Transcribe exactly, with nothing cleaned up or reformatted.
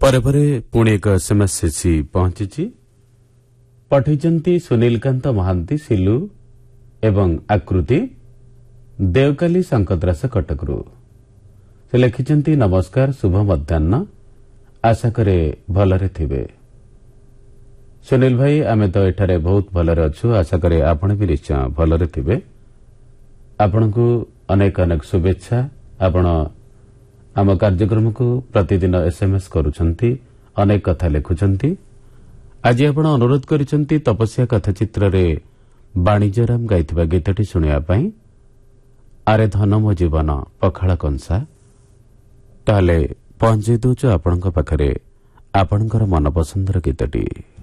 ପରେ ପରେ ପୁଣି ଏକ ଏସ୍ଏମ୍ଏସ୍ ଆସି ପହଞ୍ଚିଛି। ପଠାଇଛନ୍ତି ସୁନୀଲକାନ୍ତ ମହାନ୍ତି ସିଲୁ ଏବଂ ଆକୃତି ଦେଓକାଲି ଶଙ୍କଦ୍ରାସ କଟକରୁ। ସେ ଲେଖିଛନ୍ତି ନମସ୍କାର, ଶୁଭ ମଧ୍ୟାହ୍ନ, ଆଶା କରେ ଭଲରେ ଥିବେ। ସୁନୀଲ ଭାଇ, ଆମେ ତ ଏଠାରେ ବହୁତ ଭଲରେ ଅଛୁ, ଆଶା କରେ ଆପଣ ବି ନିଶ୍ଚୟ ଭଲରେ ଥିବେ। ଆପଣଙ୍କୁ ଅନେକ ଅନେକ ଶୁଭେଚ୍ଛା। ଆପଣ ଆମ କାର୍ଯ୍ୟକ୍ରମକୁ ପ୍ରତିଦିନ ଏସ୍ଏମ୍ଏସ୍ କରୁଛନ୍ତି, ଅନେକ କଥା ଲେଖୁଛନ୍ତି। ଆଜି ଆପଣ ଅନୁରୋଧ କରିଛନ୍ତି ତପସ୍ୟା କଥାଚିତ୍ରରେ ବାଣିଜ୍ୟରାମ ଗାଇଥିବା ଗୀତଟି ଶୁଣିବା ପାଇଁ। ଆରେ ଧନ ମୋ ଜୀବନ ପଖାଳ କଂସା। ତାହେଲେ ପହଞ୍ଚାଇ ଦେଉଛୁ ଆପଣଙ୍କ ପାଖରେ ଆପଣଙ୍କର ମନପସନ୍ଦର ଗୀତଟି।